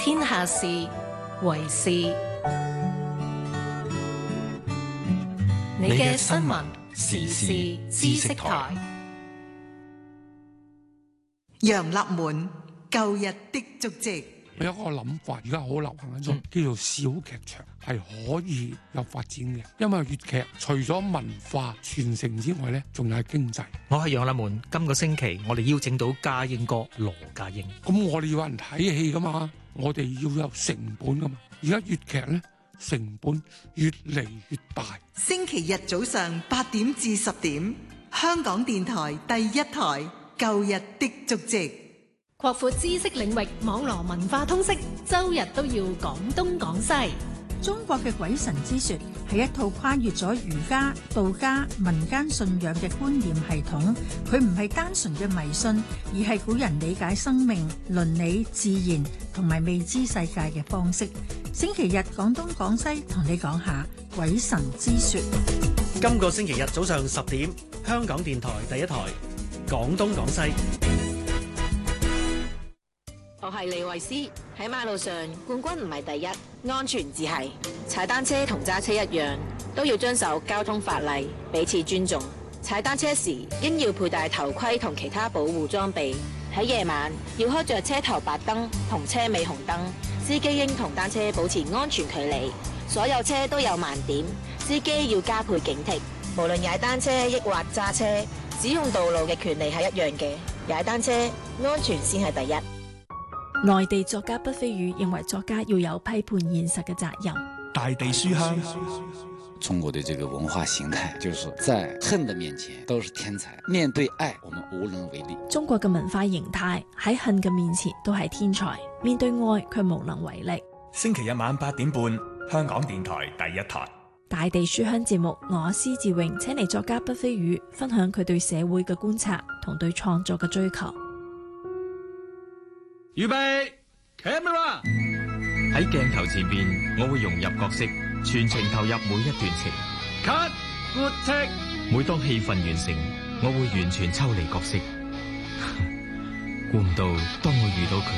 天下事為事。你嘅新聞時事知識台。 楊立門舊日的足跡。 我有一個諗法，而家好流行一種叫做小劇場，係可以有發展嘅。因為粵劇除咗文化傳承之外呢，仲有係經濟。 我係楊立門，今個星期我哋邀請到家英哥羅家英。 咁我哋要有人睇戲噶嘛，我哋要有成本噶嘛。而家粵劇呢，成本越嚟越大。 星期日早上8點至10點，香港電台第一台舊日的足跡。 擴闊知識領域，網羅文化通識，周日都要講東講西。 中國嘅鬼神之說係一套跨越咗儒家、道家、民間信仰嘅觀念系統，佢唔係單純嘅迷信，而係古人理解生命、倫理、自然同埋未知世界嘅方式。星期日講東講西，同你講下鬼神之說。 今個星期日早上10點，香港電台第一台講東講西。 我係李慧詩。喺馬路上，冠軍唔係第一，安全至係。踩單車同揸車一樣，都要遵守交通法例，彼此尊重。踩單車時應要佩戴頭盔同其他保護裝備。喺夜晚要開着車頭白燈同車尾紅燈。司機應同單車保持安全距離。所有車都有盲點，司機要加倍警惕。無論踩單車抑或揸車，使用道路嘅權利係一樣嘅。踩單車安全先係第一。 內地作家畢飛宇認為作家要有批判現實嘅責任。 大地書香， 中國的這個文化形態，就是在恨的面前都是天才，面對愛我們無能為力。 中國嘅文化形態喺恨嘅面前都係天才，面對愛卻無能為力。 星期日晚8點半，香港電台第一台大地書香節目，我施志榮請嚟作家畢飛宇分享佢對社會嘅觀察同對創作嘅追求。 預備 camera， 喺鏡頭前面我會融入角色，全程投入每一段情。cut good take， 每當戲份完成，我會完全抽離角色。估唔到當我遇到佢